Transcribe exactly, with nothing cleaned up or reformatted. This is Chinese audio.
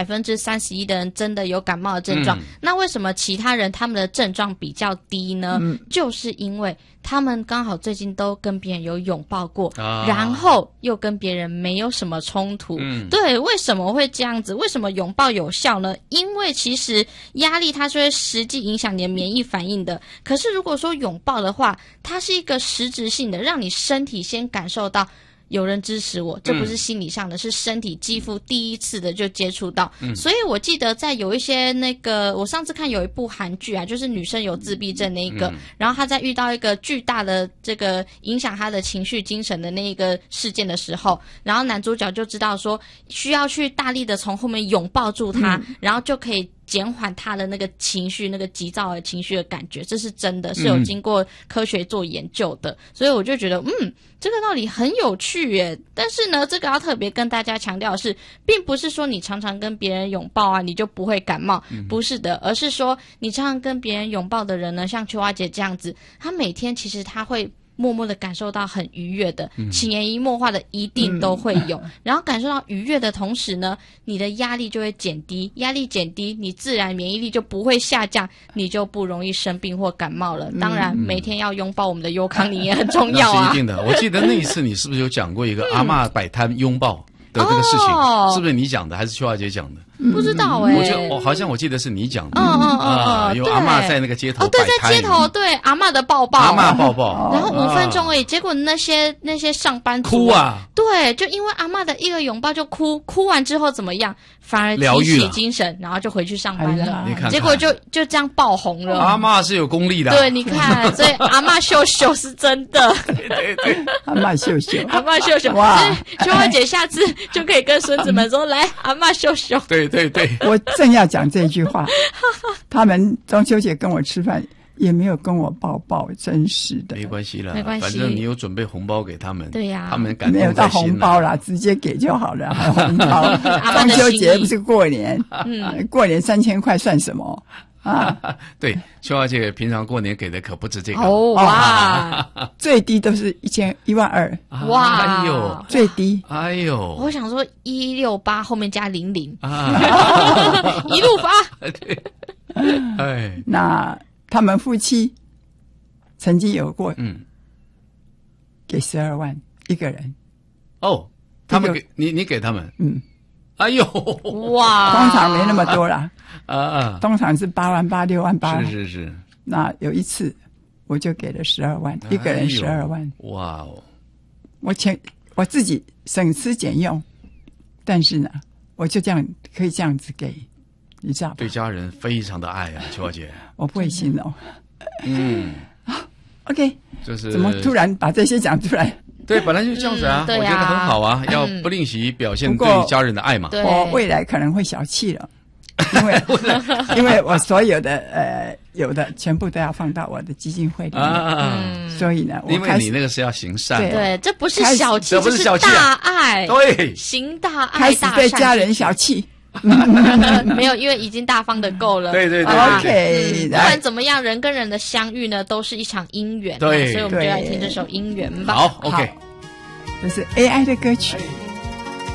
百分之三十一的人真的有感冒的症状。嗯、那为什么其他人他们的症状比较低呢？嗯、就是因为他们刚好最近都跟别人有拥抱过，啊、然后又跟别人没有什么冲突。嗯、对，为什么会这样子？为什么拥抱有效呢？因为其实压力它是会实际影响你的免疫反应的。可是如果说拥抱的话，它是一个实质性的，让你身体先感受到有人支持我，这不是心理上的，嗯、是身体肌肤第一次的就接触到。嗯、所以我记得在有一些那个，我上次看有一部韩剧啊，就是女生有自闭症那一个，嗯、然后她在遇到一个巨大的这个影响她的情绪精神的那一个事件的时候，然后男主角就知道说需要去大力的从后面拥抱住她，嗯、然后就可以减缓他的那个情绪，那个急躁的情绪的感觉，这是真的，是有经过科学做研究的。嗯、所以我就觉得，嗯，这个道理很有趣耶。但是呢，这个要特别跟大家强调的是，并不是说你常常跟别人拥抱啊，你就不会感冒，嗯、不是的，而是说你常常跟别人拥抱的人呢，像秋花姐这样子，她每天其实她会默默的感受到很愉悦的，嗯、潜移默化的一定都会有。嗯、然后感受到愉悦的同时呢，你的压力就会减低，压力减低，你自然免疫力就不会下降，你就不容易生病或感冒了。嗯、当然，每天要拥抱我们的优康宁也很重要啊。 那是一定的。我记得那一次你是不是有讲过一个阿嬷摆摊拥抱的这个事情？哦、是不是你讲的，还是秋华姐讲的？ 不知道哎、欸， 我觉得我好像我记得是你讲的， 嗯嗯嗯啊，有阿嬷在那个街头哦，对，在街头，对阿嬷的抱抱， 阿嬷抱抱， 然后五分钟而已，结果那些那些上班族哭啊， 对，就因为阿嬷的一个拥抱就哭，哭完之后怎么样？反而提起精神，然后就回去上班了。 你看， 结果就就这样爆红了。 阿嬷是有功力的， 对，你看，所以阿嬷秀秀是真的。 对对对， 阿嬷秀秀， 阿嬷秀秀，哇！秋花姐下次就可以跟孙子们说，来，阿嬷秀秀。 对对对， 我正要讲这句话。他们中秋节跟我吃饭，也没有跟我抱抱，真是的。 没关系啦， 没关系， 反正你有准备红包给他们， 对呀、啊， 他们感动没有到红包啦，直接给就好了。红包，中秋节不是过年，嗯，过年三千块算什么啊？ 对，秋华姐平常过年给的可不止这个哦哇， 最低都是一千一万二， 哇， 哎呦， 最低， 哎呦， 我想说一六八后面加零零，啊、一路发， 对，哎， 那。他们夫妻曾经有过， 嗯， 给十二万一个人。 哦，他们给你，你给他们， 嗯， 哎呦， 哇， 通常没那么多啦， 啊啊， 通常是八万八、六万八。 是是是。 那有一次，我就给了十二万，一个人十二万。 哇哦！ 我钱我自己省吃俭用，但是呢，我就这样可以这样子给。你知道吧？ 对家人非常的爱啊，秋华姐。 我不会形容。 嗯 ，OK， 就是怎么突然把这些讲出来？ 对，本来就这样子啊， 嗯、 我觉得很好啊， 嗯、 要不吝惜表现对家人的爱嘛。 我未来可能会小气了，因为因为我所有的呃有的全部都要放到我的基金会里面，啊嗯、所以呢，我因为你那个是要行善， 对，对这不是小气， 这不是小气、 啊，大爱， 对， 行大爱， 开始对家人小气。 没有，因为已经大方的够了。 对对对 ，OK。 不管怎么样，人跟人的相遇呢，都是一场姻缘。 对， 所以我们就来听这首姻缘吧。 好 ，OK。 这是 A I 的歌曲。